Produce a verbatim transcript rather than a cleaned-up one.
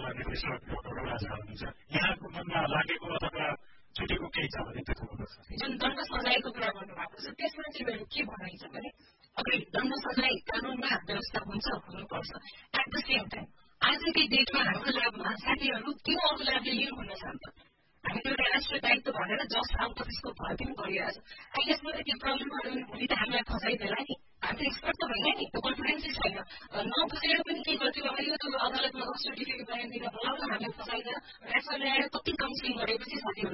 होला निर्देशक डाक्टर राजा हुनुहुन्छ यहाँको मनमा लागेको अथवा छुटेको केही छ भने त्यो थप्नुपर्छ जुन दण्ड सजायको कुरा गर्नुभएको छ त्यसमा चाहिँ मेरो के भनाइ छ भने अघि दण्ड सजाय कानुनमा व्यवस्था हुन्छ हुनुपर्छ एट द सेम टाइम आजकै डेटमा हाम्रो ल्याबमा साथीहरू किन अरू ल्याबले लिनु भन्न चाहन्छ हामीले एउटा राष्ट्रिय दायित्व भनेर जस आउट अफ स्कोप भए पनि गरिरहेछ आई गेस त्यो प्रब्लमहरू भोलि त हामीलाई फसाइदेला नि हामी एक्सपर्ट त होइन नि त्यो कन्फिडेन्सै छैन नबुझेर पनि के गर्थ्यो भने त्यो अदालतमा सर्टिफिकेट बयान दिन बोलाउन हामीले फसाइदिएर राष्ट्र ल्याएर कति काउन्सिलिङ गरेपछि साथीहरू